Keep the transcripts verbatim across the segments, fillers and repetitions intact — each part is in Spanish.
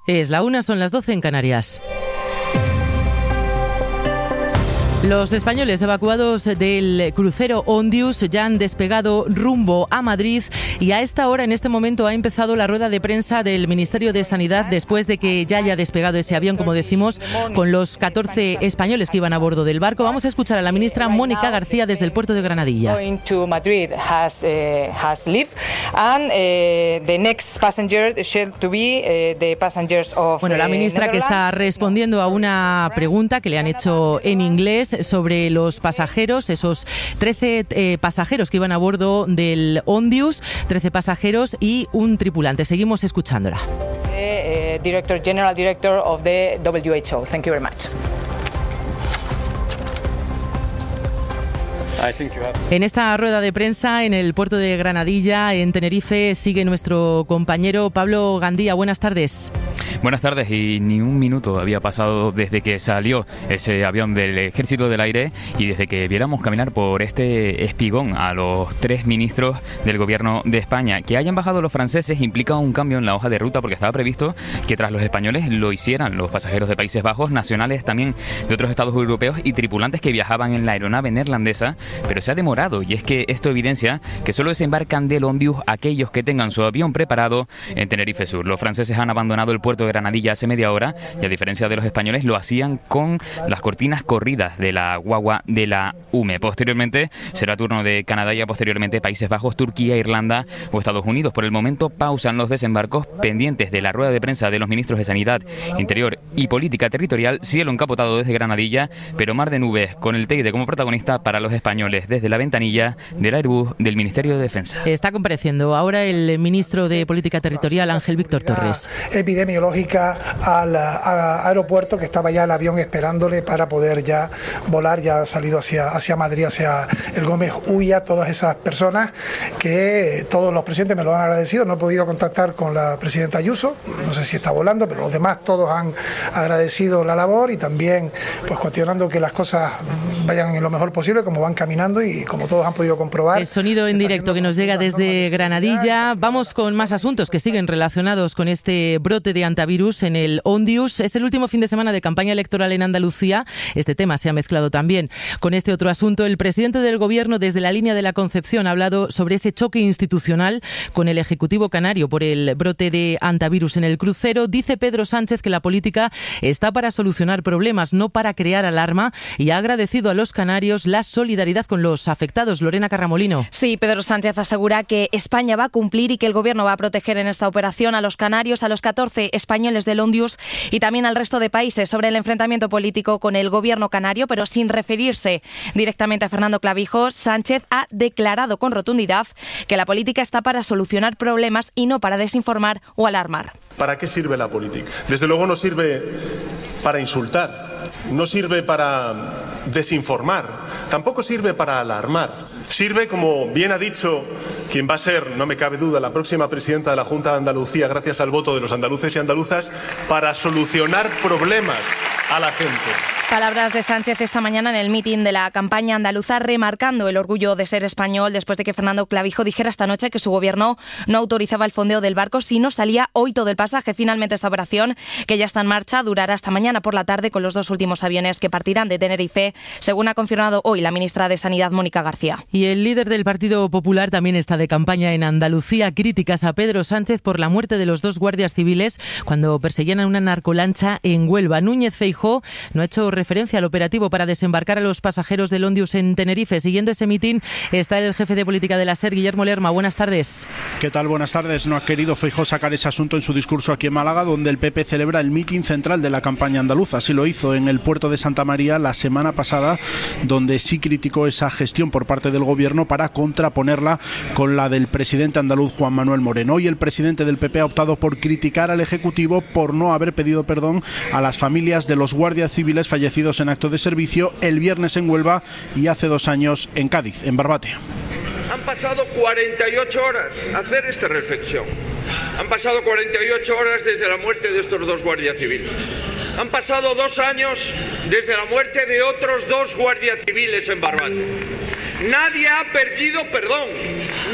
Es la una, son las doce en Canarias. Los españoles evacuados del crucero Ondius ya han despegado rumbo a Madrid y a esta hora, en este momento, ha empezado la rueda de prensa del Ministerio de Sanidad después de que ya haya despegado ese avión, como decimos, con los catorce españoles que iban a bordo del barco. Vamos a escuchar a la ministra Mónica García desde el puerto de Granadilla. Bueno, la ministra que está respondiendo a una pregunta que le han hecho en inglés sobre los pasajeros, esos trece eh, pasajeros que iban a bordo del Ondius, trece pasajeros y un tripulante. Seguimos escuchándola. Uh, Director, General Director of the W H O. Thank you very much. En esta rueda de prensa en el puerto de Granadilla, en Tenerife, sigue nuestro compañero Pablo Gandía. Buenas tardes. Buenas tardes, y ni un minuto había pasado desde que salió ese avión del Ejército del Aire y desde que viéramos caminar por este espigón a los tres ministros del Gobierno de España. Que hayan bajado los franceses implica un cambio en la hoja de ruta, porque estaba previsto que tras los españoles lo hicieran los pasajeros de Países Bajos, nacionales también de otros estados europeos y tripulantes que viajaban en la aeronave neerlandesa, pero se ha demorado, y es que esto evidencia que solo desembarcan del Ondius aquellos que tengan su avión preparado en Tenerife Sur. Los franceses han abandonado el puerto de Granadilla hace media hora y, a diferencia de los españoles, lo hacían con las cortinas corridas de la guagua de la U M E. Posteriormente será turno de Canadá y posteriormente Países Bajos, Turquía, Irlanda o Estados Unidos. Por el momento pausan los desembarcos, pendientes de la rueda de prensa de los ministros de Sanidad, Interior y Política Territorial. Cielo encapotado desde Granadilla, pero mar de nubes con el Teide como protagonista para los españoles desde la ventanilla del Airbus del Ministerio de Defensa. Está compareciendo ahora el ministro de Política Territorial, Ángel Víctor Torres. Epidemiológica al a, aeropuerto, que estaba ya el avión esperándole para poder ya volar. Ya ha salido hacia, hacia Madrid, hacia el Gómez Ulla. Todas esas personas que todos los presidentes me lo han agradecido. No he podido contactar con la presidenta Ayuso, no sé si está volando, pero los demás todos han agradecido la labor y también pues cuestionando que las cosas vayan en lo mejor posible, como van caminando y como todos han podido comprobar. El sonido en directo que nos llega desde Granadilla. Vamos con más asuntos que siguen relacionados con este brote de antivirus en el Ondius. Es el último fin de semana de campaña electoral en Andalucía. Este tema se ha mezclado también con este otro asunto. El presidente del Gobierno, desde la línea de la Concepción, ha hablado sobre ese choque institucional con el Ejecutivo canario por el brote de antivirus en el crucero. Dice Pedro Sánchez que la política está para solucionar problemas, no para crear alarma, y ha agradecido a los canarios la solidaridad con los afectados. Lorena Carramolino. Sí, Pedro Sánchez asegura que España va a cumplir y que el Gobierno va a proteger en esta operación a los canarios, a los catorce españoles del Ondius y también al resto de países. Sobre el enfrentamiento político con el Gobierno canario, pero sin referirse directamente a Fernando Clavijo, Sánchez ha declarado con rotundidad que la política está para solucionar problemas y no para desinformar o alarmar. ¿Para qué sirve la política? Desde luego no sirve para insultar, no sirve para desinformar, tampoco sirve para alarmar. Sirve, como bien ha dicho quien va a ser, no me cabe duda, la próxima presidenta de la Junta de Andalucía, gracias al voto de los andaluces y andaluzas, para solucionar problemas a la gente. Palabras de Sánchez esta mañana en el mitin de la campaña andaluza, remarcando el orgullo de ser español después de que Fernando Clavijo dijera esta noche que su gobierno no autorizaba el fondeo del barco si no salía hoy todo el pasaje. Finalmente esta operación, que ya está en marcha, durará hasta mañana por la tarde con los dos últimos aviones que partirán de Tenerife, según ha confirmado hoy la ministra de Sanidad, Mónica García. Y el líder del Partido Popular también está de campaña en Andalucía. Críticas a Pedro Sánchez por la muerte de los dos guardias civiles cuando perseguían a una narcolancha en Huelva. Núñez Feijóo no ha hecho referencia al operativo para desembarcar a los pasajeros del Ondius en Tenerife. Siguiendo ese mitin está el jefe de política de la SER, Guillermo Lerma. Buenas tardes. ¿Qué tal? Buenas tardes. No ha querido Feijóo sacar ese asunto en su discurso aquí en Málaga, donde el P P celebra el mitin central de la campaña andaluza. Así lo hizo en el puerto de Santa María la semana pasada, donde sí criticó esa gestión por parte del gobierno para contraponerla con la del presidente andaluz Juan Manuel Moreno. Hoy el presidente del P P ha optado por criticar al Ejecutivo por no haber pedido perdón a las familias de los guardias civiles fallecidos en acto de servicio el viernes en Huelva y hace dos años en Cádiz, en Barbate. Han pasado cuarenta y ocho horas a hacer esta reflexión. Han pasado cuarenta y ocho horas desde la muerte de estos dos guardias civiles. Han pasado dos años desde la muerte de otros dos guardias civiles en Barbate. Nadie ha perdido perdón.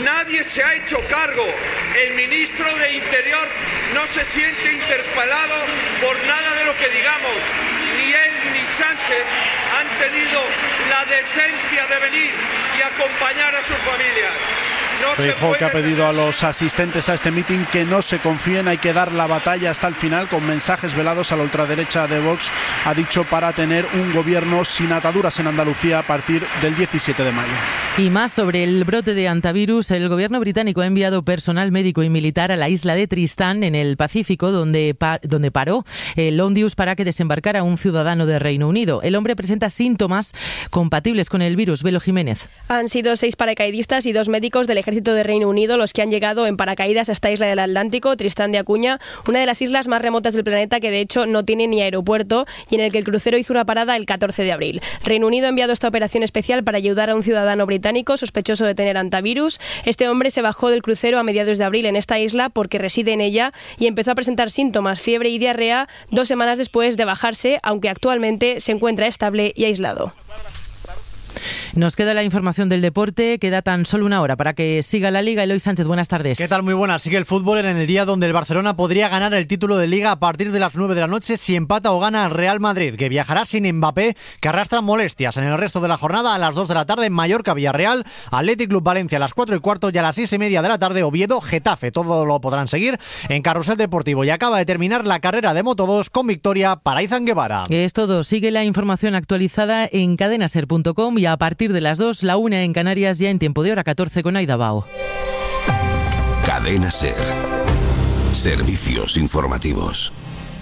Nadie se ha hecho cargo. El ministro de Interior no se siente interpelado por nada de lo que digamos. Ni él ni Sánchez han tenido la decencia de venir y acompañar a sus familias. No Feijóo, que ha pedido a los asistentes a este mitin que no se confíen, hay que dar la batalla hasta el final, con mensajes velados a la ultraderecha de Vox, ha dicho, para tener un gobierno sin ataduras en Andalucía a partir del diecisiete de mayo. Y más sobre el brote de hantavirus. El gobierno británico ha enviado personal médico y militar a la isla de Tristán, en el Pacífico, donde, pa- donde paró el Ondius para que desembarcara un ciudadano de Reino Unido. El hombre presenta síntomas compatibles con el virus. Velo Jiménez. Han sido seis paracaidistas y dos médicos del ejército de Reino Unido los que han llegado en paracaídas a esta isla del Atlántico, Tristán de Acuña, una de las islas más remotas del planeta que de hecho no tiene ni aeropuerto y en el que el crucero hizo una parada el catorce de abril. Reino Unido ha enviado esta operación especial para ayudar a un ciudadano británico sospechoso de tener hantavirus. Este hombre se bajó del crucero a mediados de abril en esta isla porque reside en ella y empezó a presentar síntomas, fiebre y diarrea dos semanas después de bajarse, aunque actualmente se encuentra estable y aislado. Nos queda la información del deporte, queda tan solo una hora para que siga la Liga. Eloy Sánchez, buenas tardes. ¿Qué tal? Muy buenas. Sigue el fútbol en el día donde el Barcelona podría ganar el título de Liga a partir de las nueve de la noche si empata o gana el Real Madrid, que viajará sin Mbappé, que arrastra molestias. En el resto de la jornada, a las dos de la tarde, Mallorca Villarreal, Athletic Club Valencia a las cuatro y cuarto y a las seis y media de la tarde, Oviedo Getafe. Todo lo podrán seguir en Carrusel Deportivo. Y acaba de terminar la carrera de Moto dos con victoria para Izan Guevara. Es todo. Sigue la información actualizada en cadenaser punto com y a partir de las dos, la una en Canarias, ya en tiempo de hora catorce con Aida Bao. Cadena Ser. Servicios informativos.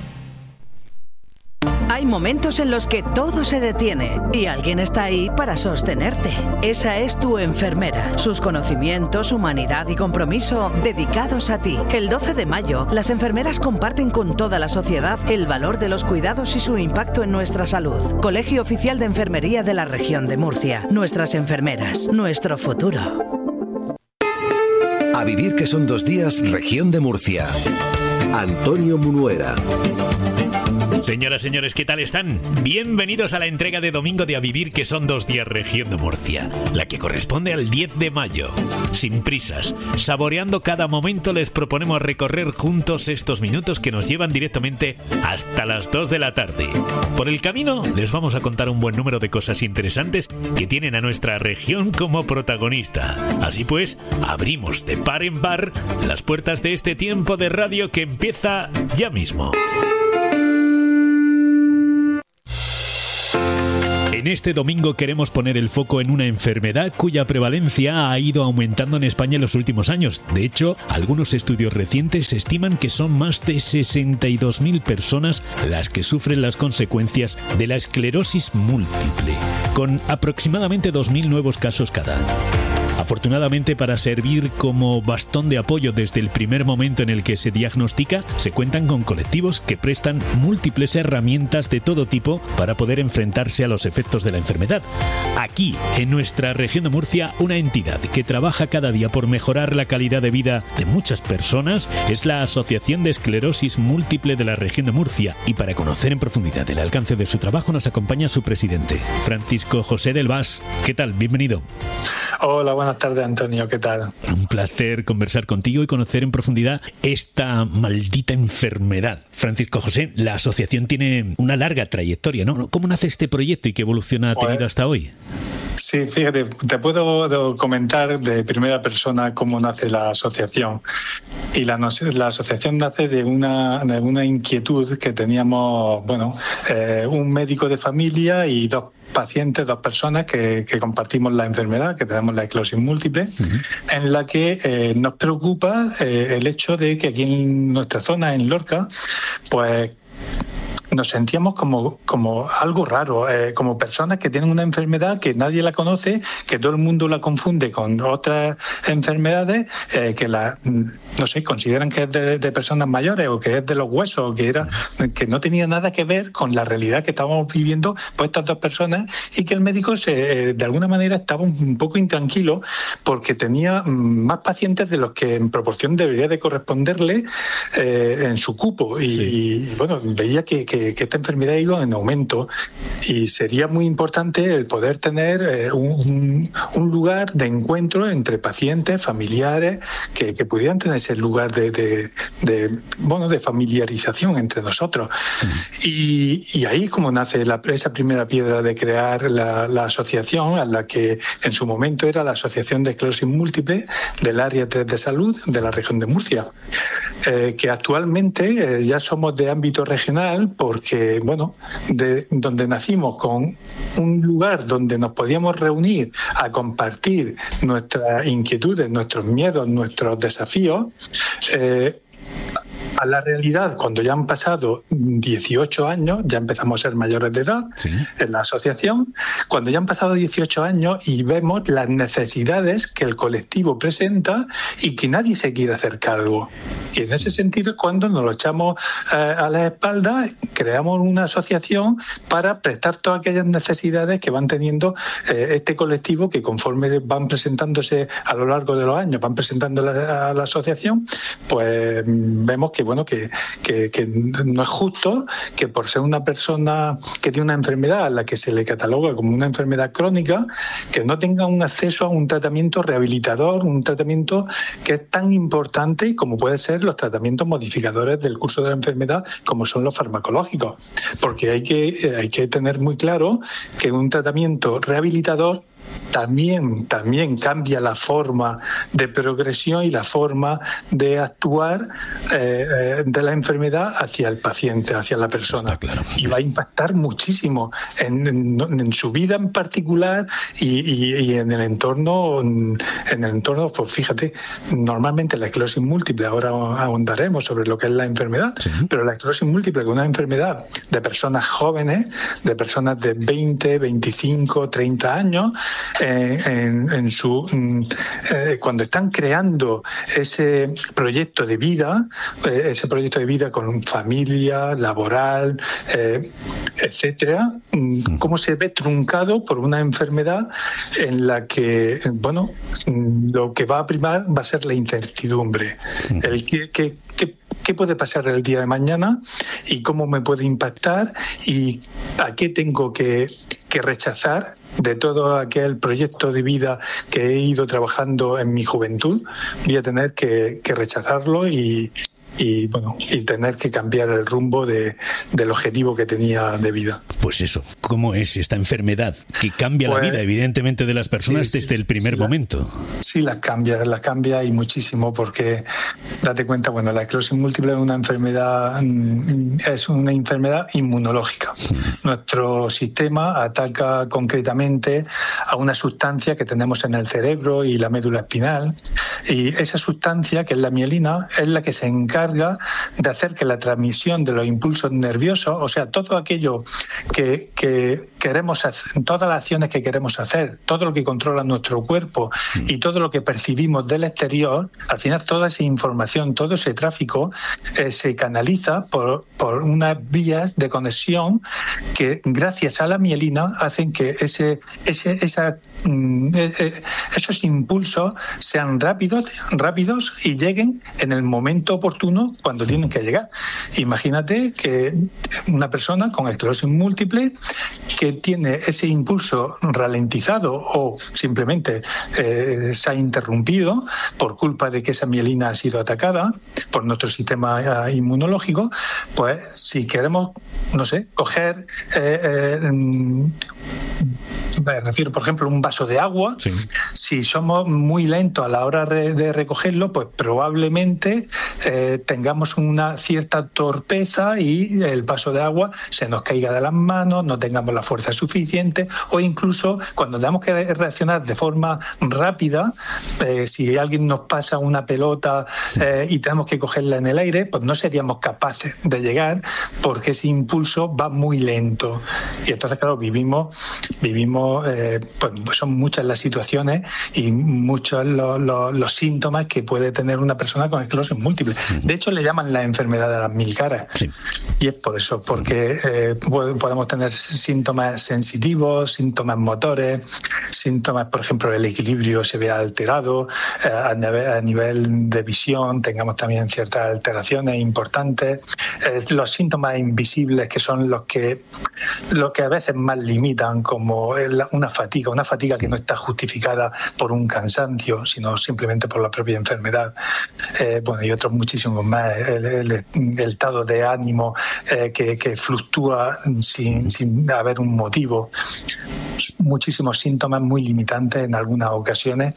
Hay momentos en los que todo se detiene y alguien está ahí para sostenerte. Esa es tu enfermera. Sus conocimientos, humanidad y compromiso dedicados a ti. El doce de mayo, las enfermeras comparten con toda la sociedad el valor de los cuidados y su impacto en nuestra salud. Colegio Oficial de Enfermería de la Región de Murcia. Nuestras enfermeras, nuestro futuro. A vivir que son dos días, Región de Murcia. Antonio Munuera. Señoras, señores, ¿qué tal están? Bienvenidos a la entrega de domingo de A Vivir, que son dos días, Región de Murcia, la que corresponde al diez de mayo. Sin prisas, saboreando cada momento, les proponemos recorrer juntos estos minutos que nos llevan directamente hasta las dos de la tarde. Por el camino, les vamos a contar un buen número de cosas interesantes que tienen a nuestra región como protagonista. Así pues, abrimos de par en par las puertas de este tiempo de radio que empieza ya mismo. En este domingo queremos poner el foco en una enfermedad cuya prevalencia ha ido aumentando en España en los últimos años. De hecho, algunos estudios recientes estiman que son más de sesenta y dos mil personas las que sufren las consecuencias de la esclerosis múltiple, con aproximadamente dos mil nuevos casos cada año. Afortunadamente, para servir como bastón de apoyo desde el primer momento en el que se diagnostica, se cuentan con colectivos que prestan múltiples herramientas de todo tipo para poder enfrentarse a los efectos de la enfermedad. Aquí, en nuestra región de Murcia, una entidad que trabaja cada día por mejorar la calidad de vida de muchas personas es la Asociación de Esclerosis Múltiple de la región de Murcia. Y para conocer en profundidad el alcance de su trabajo nos acompaña su presidente, Francisco José del Vas. ¿Qué tal? Bienvenido. Hola, buenas tardes, Antonio, ¿qué tal? Un placer conversar contigo y conocer en profundidad esta maldita enfermedad. Francisco José, la asociación tiene una larga trayectoria, ¿no? ¿Cómo nace este proyecto y qué evolución ha tenido hasta hoy? Sí, fíjate, te puedo comentar de primera persona cómo nace la asociación. Y la, la asociación nace de una, de una inquietud que teníamos, bueno, eh, un médico de familia y dos pacientes, dos personas que, que compartimos la enfermedad, que tenemos la esclerosis múltiple, uh-huh. en la que eh, nos preocupa eh, el hecho de que aquí en nuestra zona, en Lorca, pues nos sentíamos como, como algo raro, eh, como personas que tienen una enfermedad que nadie la conoce, que todo el mundo la confunde con otras enfermedades, eh, que la, no sé, consideran que es de, de personas mayores o que es de los huesos, que era, que no tenía nada que ver con la realidad que estábamos viviendo pues estas dos personas, y que el médico se, de alguna manera estaba un poco intranquilo porque tenía más pacientes de los que en proporción debería de corresponderle eh, en su cupo, y, sí. y bueno, veía que, que que, que esta enfermedad iba en aumento y sería muy importante el poder tener eh, un, un lugar de encuentro entre pacientes, familiares, que, que pudieran tener ese lugar de, de, de, bueno, de familiarización entre nosotros. Y, y ahí como nace la, esa primera piedra de crear la, la asociación, a la que en su momento era la Asociación de Esclerosis Múltiple del Área tres de Salud de la región de Murcia, eh, que actualmente eh, ya somos de ámbito regional porque, bueno, de donde nacimos con un lugar donde nos podíamos reunir a compartir nuestras inquietudes, nuestros miedos, nuestros desafíos, eh, a la realidad, cuando ya han pasado dieciocho años, ya empezamos a ser mayores de edad, sí, en la asociación, cuando ya han pasado dieciocho años y vemos las necesidades que el colectivo presenta y que nadie se quiere hacer cargo. Y en ese sentido es cuando nos lo echamos eh, a la espalda, creamos una asociación para prestar todas aquellas necesidades que van teniendo eh, este colectivo, que conforme van presentándose a lo largo de los años, van presentando la, a la asociación, pues vemos que bueno, que, que, que no es justo que por ser una persona que tiene una enfermedad a la que se le cataloga como una enfermedad crónica, que no tenga un acceso a un tratamiento rehabilitador, un tratamiento que es tan importante como puede ser los tratamientos modificadores del curso de la enfermedad, como son los farmacológicos. Porque hay que, hay que tener muy claro que un tratamiento rehabilitador también, también cambia la forma de progresión y la forma de actuar eh, de la enfermedad hacia el paciente, hacia la persona. Claro. Y va a impactar muchísimo en, en, en su vida en particular y, y, y en el entorno, en el entorno, pues fíjate, normalmente la esclerosis múltiple, ahora ahondaremos sobre lo que es la enfermedad, sí, pero la esclerosis múltiple, que es una enfermedad de personas jóvenes, de personas de veinte, veinticinco, treinta años, Eh, en, en su eh, cuando están creando ese proyecto de vida, eh, ese proyecto de vida con familia, laboral, eh, etcétera, cómo se ve truncado por una enfermedad en la que, bueno, lo que va a primar va a ser la incertidumbre, el que, que, que qué puede pasar el día de mañana y cómo me puede impactar y a qué tengo que, que rechazar de todo aquel proyecto de vida que he ido trabajando en mi juventud. Voy a tener que, que rechazarlo y, y bueno, y tener que cambiar el rumbo de, del objetivo que tenía de vida. Pues eso, ¿cómo es esta enfermedad que cambia pues, la vida, evidentemente, de las personas sí, desde sí, el primer sí, momento? La, sí, la cambia, la cambia y muchísimo, porque date cuenta, bueno, la esclerosis múltiple es una enfermedad, es una enfermedad inmunológica. Mm. Nuestro sistema ataca concretamente a una sustancia que tenemos en el cerebro y la médula espinal, y esa sustancia, que es la mielina, es la que se encarga de hacer que la transmisión de los impulsos nerviosos, o sea, todo aquello que, que queremos hacer, todas las acciones que queremos hacer, todo lo que controla nuestro cuerpo y todo lo que percibimos del exterior, al final toda esa información, todo ese tráfico eh, se canaliza por, por unas vías de conexión que, gracias a la mielina, hacen que ese, ese, esa, mm, eh, esos impulsos sean rápidos, rápidos y lleguen en el momento oportuno cuando tienen que llegar. Imagínate que una persona con esclerosis múltiple que tiene ese impulso ralentizado o simplemente eh, se ha interrumpido por culpa de que esa mielina ha sido atacada por nuestro sistema eh, inmunológico, pues si queremos, no sé, coger eh, eh, me refiero, por ejemplo, a un vaso de agua, sí, si somos muy lentos a la hora de recogerlo, pues probablemente eh, tengamos una cierta torpeza y el vaso de agua se nos caiga de las manos, no tengamos la fuerza suficiente, o incluso cuando tenemos que reaccionar de forma rápida, eh, si alguien nos pasa una pelota eh, y tenemos que cogerla en el aire, pues no seríamos capaces de llegar porque ese impulso va muy lento. Y entonces, claro, vivimos, vivimos eh, pues son muchas las situaciones y muchos los, los, los síntomas que puede tener una persona con esclerosis múltiple. De hecho, le llaman la enfermedad de las mil caras. Sí. Y es por eso, porque eh, podemos tener síntomas sensitivos, síntomas motores, síntomas, por ejemplo, el equilibrio se vea alterado, eh, a, nivel, a nivel de visión tengamos también ciertas alteraciones importantes. Eh, los síntomas invisibles, que son los que, los que a veces más limitan, como una fatiga, una fatiga que no está justificada por un cansancio, sino simplemente por la propia enfermedad. Eh, bueno, y otros muchísimos más. El, el, el estado de ánimo eh, que, que fluctúa sin, sin haber un motivo. Muchísimos síntomas muy limitantes en algunas ocasiones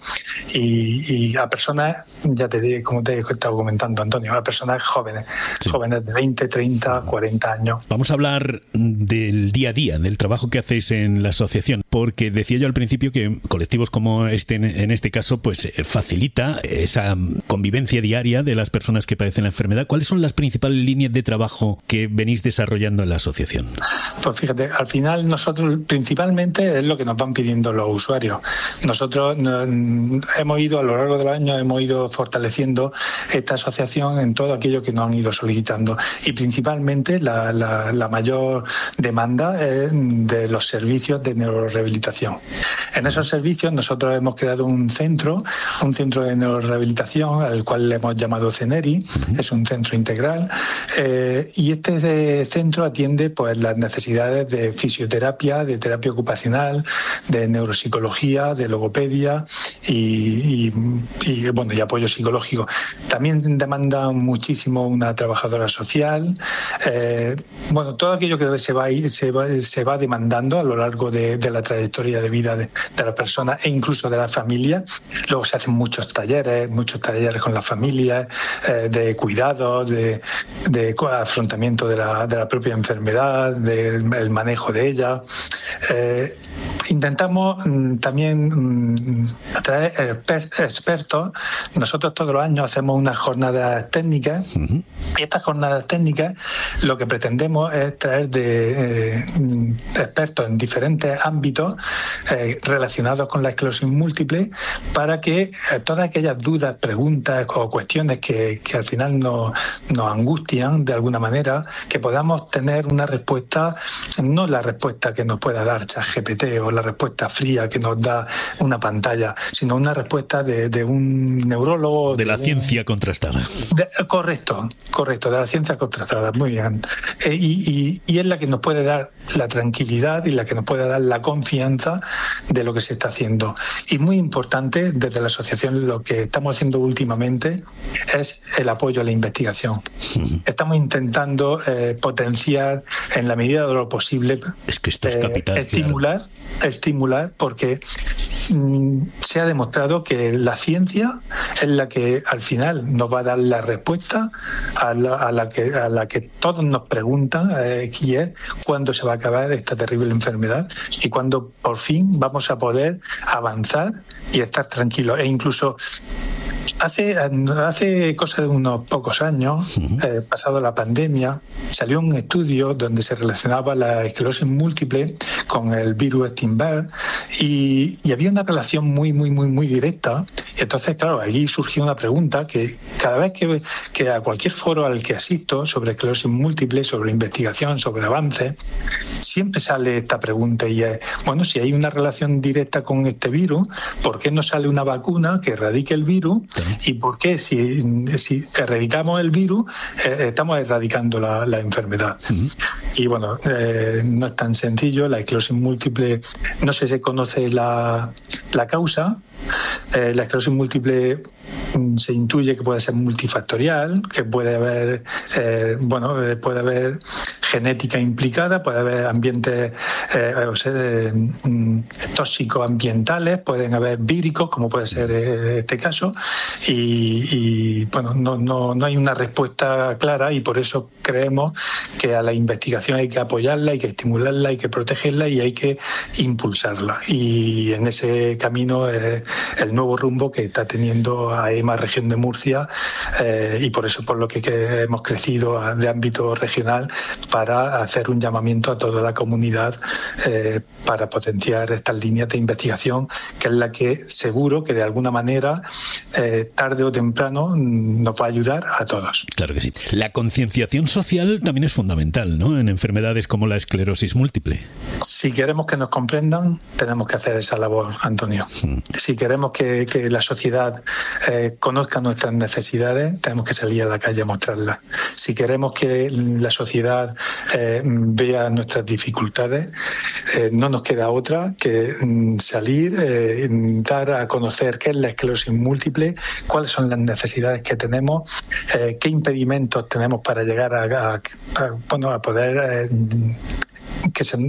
y, y a personas, ya te digo, como te he estado comentando, Antonio, a personas jóvenes, sí. jóvenes de veinte, treinta, cuarenta años. Vamos a hablar del día a día, del trabajo que hacéis en la asociación, porque decía yo al principio que colectivos como este, en este caso, pues facilita esa convivencia diaria de las personas que padecen la enfermedad. ¿Cuáles son las principales líneas de trabajo que venís desarrollando en la asociación? Pues fíjate, al final nosotros principalmente es lo que nos van pidiendo los usuarios. Nosotros hemos ido, a lo largo de los años, hemos ido fortaleciendo esta asociación en todo aquello que nos han ido solicitando. Y principalmente la, la, la mayor demanda es de los servicios de neurorehabilitación. En esos servicios nosotros hemos creado un centro, un centro de neurorehabilitación, al cual le hemos llamado CENERI, es un centro integral, eh, y este centro atiende pues las necesidades de fisioterapia, de terapia ocupacional, de neuropsicología, de logopedia y, y, y bueno y apoyo psicológico. También demanda muchísimo una trabajadora social, eh, bueno todo aquello que se va, se va se va demandando a lo largo de, de la trayectoria de vida de, de la persona e incluso de la familia. Luego se hacen muchos talleres, muchos talleres con las familias, eh, de cuidados, de, de afrontamiento de la, de la propia enfermedad, del de, manejo de ella. Eh, intentamos mm, también mm, traer expertos. Nosotros todos los años hacemos unas jornadas técnicas uh-huh. y estas jornadas técnicas lo que pretendemos es traer de eh, expertos en diferentes ámbitos eh, relacionados con la esclerosis múltiple para que eh, todas aquellas dudas, preguntas o cuestiones que, que al final nos, nos angustian de alguna manera, que podamos tener una respuesta, no la respuesta que nos pueda dar ChatGPT o la respuesta fría que nos da una pantalla, sino una respuesta de, de un neurólogo. De, de la un, ciencia contrastada. De, correcto, correcto, de la ciencia contrastada, muy bien. Eh, y, y, y es la que nos puede dar la tranquilidad y la que nos puede dar la confianza de lo que se está haciendo. Y muy importante, desde la asociación lo que estamos haciendo últimamente es el apoyo a la investigación. Uh-huh. Estamos intentando eh, potenciar en la medida de lo posible, es que esto es capital, eh, estimular, claro. estimular, porque mm, se ha demostrado que la ciencia es la que al final nos va a dar la respuesta a la, a la que a la que todos nos preguntan, eh, y es cuándo se va a acabar esta terrible enfermedad y cuándo por fin vamos a poder avanzar y estar tranquilos. E incluso Hace, hace cosa de unos pocos años, uh-huh. eh, pasado la pandemia, salió un estudio donde se relacionaba la esclerosis múltiple con el virus Epstein-Barr y, y había una relación muy, muy, muy, muy directa. Y entonces, claro, allí surgió una pregunta que cada vez que, que a cualquier foro al que asisto sobre esclerosis múltiple, sobre investigación, sobre avances, siempre sale esta pregunta y es, bueno, si hay una relación directa con este virus, ¿por qué no sale una vacuna que erradique el virus? ¿Y por qué si, si erradicamos el virus eh, estamos erradicando la, la enfermedad? Uh-huh. Y bueno, eh, no es tan sencillo. La esclerosis múltiple, no se, se conoce la, la causa. Eh, la esclerosis múltiple se intuye que puede ser multifactorial, que puede haber, eh, bueno, puede haber genética implicada, puede haber ambientes eh, o sea, eh, tóxico-ambientales, pueden haber víricos, como puede ser eh, este caso, y, y bueno, no, no, no hay una respuesta clara y por eso creemos que a la investigación hay que apoyarla, hay que estimularla, hay que protegerla y hay que impulsarla. Y en ese camino eh, el nuevo rumbo que está teniendo A E M A Región de Murcia eh, y por eso por lo que, que hemos crecido de ámbito regional para para hacer un llamamiento a toda la comunidad eh, para potenciar estas líneas de investigación, que es la que seguro que de alguna manera, eh, tarde o temprano, nos va a ayudar a todos. Claro que sí. La concienciación social también es fundamental, ¿no?, en enfermedades como la esclerosis múltiple. Si queremos que nos comprendan, tenemos que hacer esa labor, Antonio. Mm. Si queremos que, que la sociedad eh, conozca nuestras necesidades, tenemos que salir a la calle a mostrarlas. Si queremos que la sociedad eh, vea nuestras dificultades, eh, no nos queda otra que mm, salir, eh, dar a conocer qué es la esclerosis múltiple, cuáles son las necesidades que tenemos, eh, qué impedimentos tenemos para llegar a, a, a, bueno, a poder eh, que se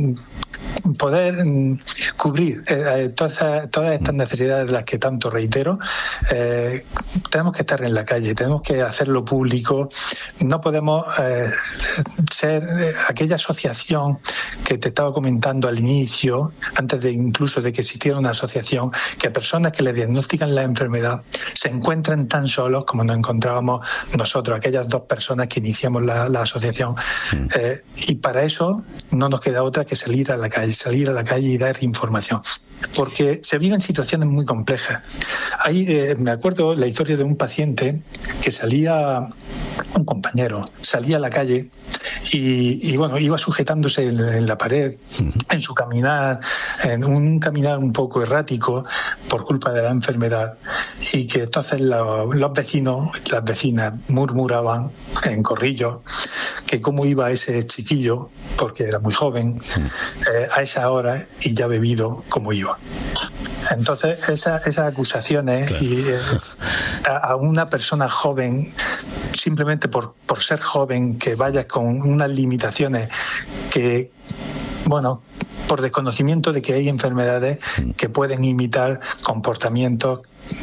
poder cubrir eh, todas, todas estas necesidades de las que tanto reitero. Eh, tenemos que estar en la calle, tenemos que hacerlo público. No podemos eh, ser eh, aquella asociación que te estaba comentando al inicio, antes de incluso de que existiera una asociación, que personas que le diagnostican la enfermedad se encuentran tan solos como nos encontrábamos nosotros, aquellas dos personas que iniciamos la, la asociación. Eh, y para eso no nos queda otra que salir a la calle, salir a la calle y dar información, porque se viven situaciones muy complejas. Ahí eh, me acuerdo la historia de un paciente que salía, un compañero, salía a la calle y, y bueno, iba sujetándose en, en la pared, en su caminar, en un caminar un poco errático por culpa de la enfermedad, y que entonces lo, los vecinos, las vecinas murmuraban en corrillo que cómo iba ese chiquillo, porque era muy joven, eh, a esa hora y ya bebido como iba. Entonces, esa, esas acusaciones, claro, y, eh, a, a una persona joven, simplemente por, por ser joven, que vaya con unas limitaciones que, bueno, por desconocimiento de que hay enfermedades que pueden imitar comportamientos,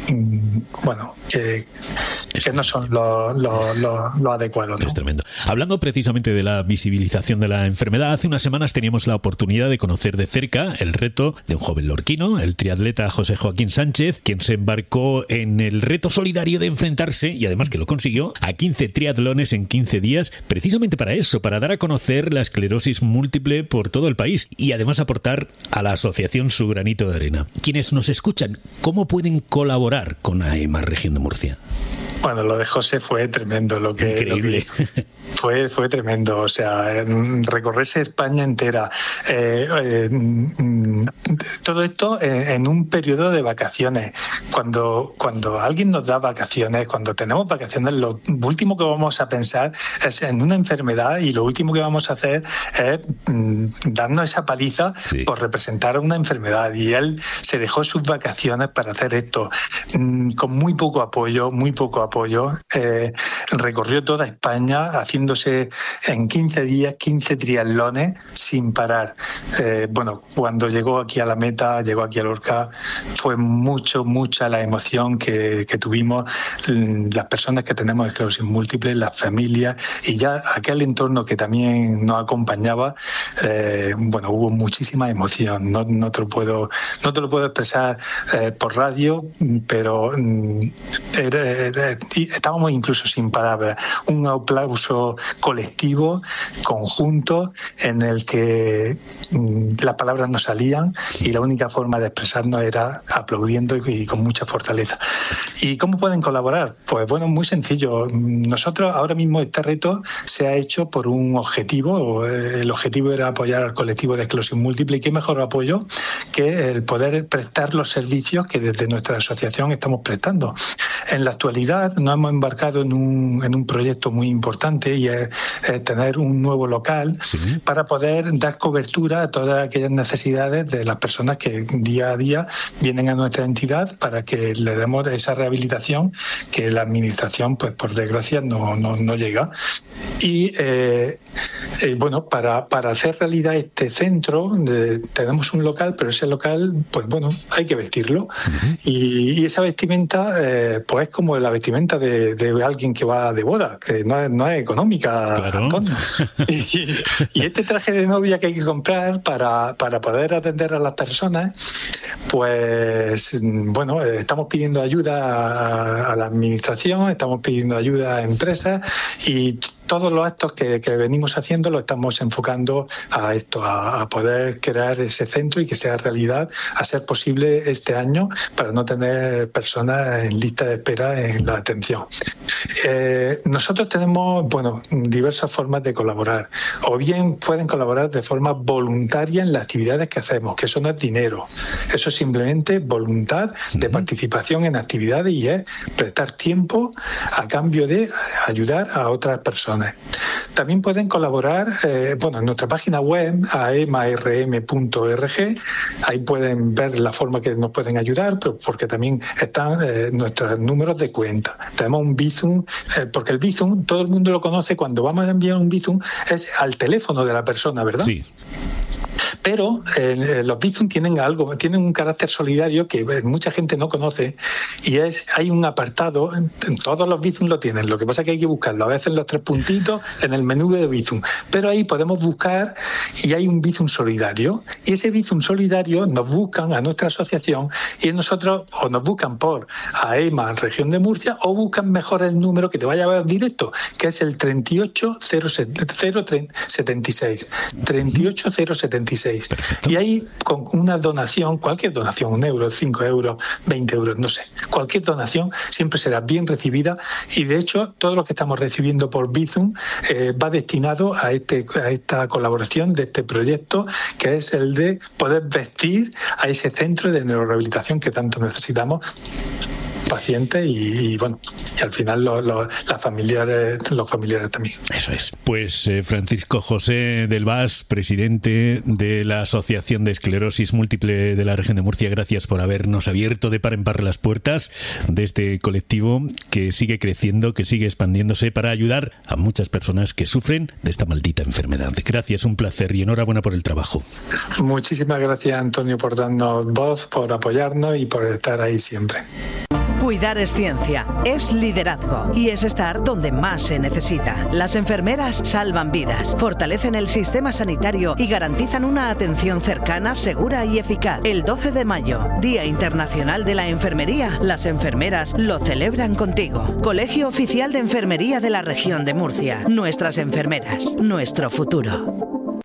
bueno, que, que no son lo, lo, lo, lo adecuado, ¿no? Es tremendo. Hablando precisamente de la visibilización de la enfermedad, hace unas semanas teníamos la oportunidad de conocer de cerca el reto de un joven lorquino, el triatleta José Joaquín Sánchez, quien se embarcó en el reto solidario de enfrentarse, y además que lo consiguió, a quince triatlones en quince días, precisamente para eso, para dar a conocer la esclerosis múltiple por todo el país y además aportar a la asociación su granito de arena. Quienes nos escuchan, ¿cómo pueden colaborar con A E M A Región de Murcia? Bueno, lo de José fue tremendo, lo que, Increíble. Lo que fue fue tremendo, o sea, recorrerse España entera, eh, eh, todo esto en un periodo de vacaciones. Cuando cuando alguien nos da vacaciones, cuando tenemos vacaciones, lo último que vamos a pensar es en una enfermedad, y lo último que vamos a hacer es mm, darnos esa paliza, sí, por representar una enfermedad. Y él se dejó sus vacaciones para hacer esto, mm, con muy poco apoyo, muy poco apoyo. apoyo, eh, recorrió toda España haciéndose en quince días, quince triatlones sin parar. Eh, bueno, cuando llegó aquí a la meta, llegó aquí a Lorca, fue mucho, mucha la emoción que, que tuvimos las personas que tenemos esclerosis múltiple, las familias, y ya aquel entorno que también nos acompañaba. Eh, bueno, hubo muchísima emoción, no, no, te, lo puedo, no te lo puedo expresar eh, por radio, pero mm, era, era, estábamos incluso sin palabras. Un aplauso colectivo, conjunto, en el que mm, las palabras no salían y la única forma de expresarnos era aplaudiendo y, y con mucha fortaleza. ¿Y cómo pueden colaborar? Pues bueno, muy sencillo. Nosotros ahora mismo este reto se ha hecho por un objetivo. El objetivo era apoyar al colectivo de esclerosis múltiple, y qué mejor apoyo que el poder prestar los servicios que desde nuestra asociación estamos prestando. En la actualidad nos hemos embarcado en un, en un proyecto muy importante, y es, es tener un nuevo local, sí, para poder dar cobertura a todas aquellas necesidades de las personas que día a día vienen a nuestra entidad, para que le demos esa rehabilitación que la administración, pues por desgracia, no, no, no llega. Y eh, eh, bueno, para, para hacer realidad este centro, eh, tenemos un local, pero ese local, pues bueno, hay que vestirlo. Uh-huh. Y, y esa vestimenta, eh, pues es como la vestimenta de, de alguien que va de boda, que no es, no es económica, claro. Antonio. Y, y este traje de novia que hay que comprar para, para poder atender a las personas, pues bueno, estamos pidiendo ayuda a, a la administración, estamos pidiendo ayuda a empresas, y todos los actos que, que venimos haciendo lo estamos enfocando a esto, a, a poder crear ese centro y que sea realidad, a ser posible este año, para no tener personas en lista de espera en la atención. Eh, nosotros tenemos, bueno, diversas formas de colaborar. O bien pueden colaborar de forma voluntaria en las actividades que hacemos, que eso no es dinero. Eso es simplemente voluntad de participación en actividades y es prestar tiempo a cambio de ayudar a otras personas. También pueden colaborar, eh, bueno, en nuestra página web, a e m a r m punto org, ahí pueden ver la forma que nos pueden ayudar, pero porque también están eh, nuestros números de cuenta. Tenemos un Bizum, eh, porque el Bizum, todo el mundo lo conoce, cuando vamos a enviar un Bizum, es al teléfono de la persona, ¿verdad? Sí. Pero eh, los Bizum tienen algo, tienen un carácter solidario que mucha gente no conoce, y es, hay un apartado, en todos los Bizum lo tienen, lo que pasa es que hay que buscarlo, a veces los tres puntitos en el menú de Bizum, pero ahí podemos buscar y hay un Bizum solidario, y ese Bizum solidario nos buscan a nuestra asociación y nosotros, o nos buscan por A E M A Región de Murcia, o buscan mejor el número que te vaya a ver directo, que es el treinta y ocho cero setenta y seis, treinta y ocho cero setenta y seis. Y ahí, con una donación, cualquier donación, un euro, cinco euros, veinte euros, no sé, cualquier donación siempre será bien recibida, y de hecho todo lo que estamos recibiendo por Bizum eh, va destinado a, este, a esta colaboración de este proyecto, que es el de poder vestir a ese centro de neurorehabilitación que tanto necesitamos pacientes y, y bueno, y al final lo, lo, las familiares, los familiares también. Eso es. Pues eh, Francisco José del Bas, presidente de la Asociación de Esclerosis Múltiple de la Región de Murcia, gracias por habernos abierto de par en par las puertas de este colectivo que sigue creciendo, que sigue expandiéndose para ayudar a muchas personas que sufren de esta maldita enfermedad. Gracias, un placer y enhorabuena por el trabajo. Muchísimas gracias, Antonio, por darnos voz, por apoyarnos y por estar ahí siempre. Cuidar es ciencia, es liderazgo y es estar donde más se necesita. Las enfermeras salvan vidas, fortalecen el sistema sanitario y garantizan una atención cercana, segura y eficaz. El doce de mayo, Día Internacional de la Enfermería, las enfermeras lo celebran contigo. Colegio Oficial de Enfermería de la Región de Murcia. Nuestras enfermeras, nuestro futuro.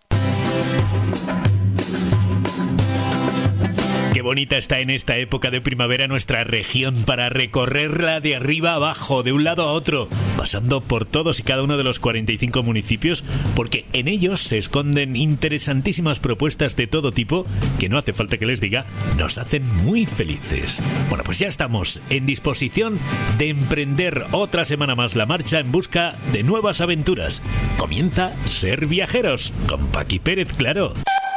Qué bonita está en esta época de primavera nuestra región para recorrerla de arriba a abajo, de un lado a otro, pasando por todos y cada uno de los cuarenta y cinco municipios, porque en ellos se esconden interesantísimas propuestas de todo tipo que, no hace falta que les diga, nos hacen muy felices. Bueno, pues ya estamos en disposición de emprender otra semana más la marcha en busca de nuevas aventuras. Comienza Ser Viajeros con Paqui Pérez, claro.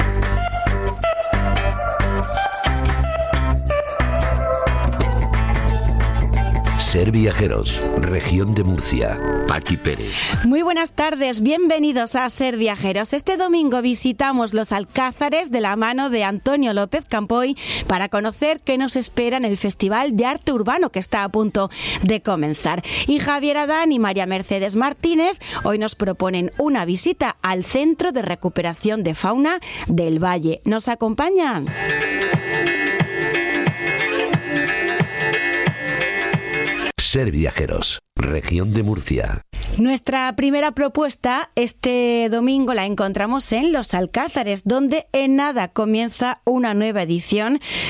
Ser Viajeros, Región de Murcia. Paqui Pérez. Muy buenas tardes, bienvenidos a Ser Viajeros. Este domingo visitamos los Alcázares de la mano de Antonio López Campoy para conocer qué nos espera en el Festival de Arte Urbano que está a punto de comenzar. Y Javier Adán y María Mercedes Martínez hoy nos proponen una visita al Centro de Recuperación de Fauna del Valle. ¿Nos acompañan? Ser Viajeros, Región de Murcia. Nuestra primera propuesta este domingo la encontramos en Los Alcázares, donde en nada comienza una nueva edición